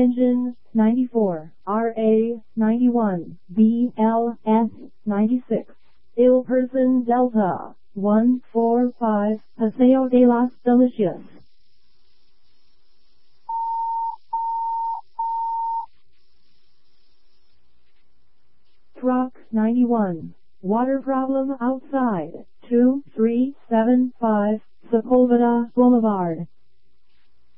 Engine 94, RA 91, BLS 96. Ill Person Delta 145, Paseo de las Delicias. Truck 91. Water problem outside. 2375 Sepulveda Boulevard.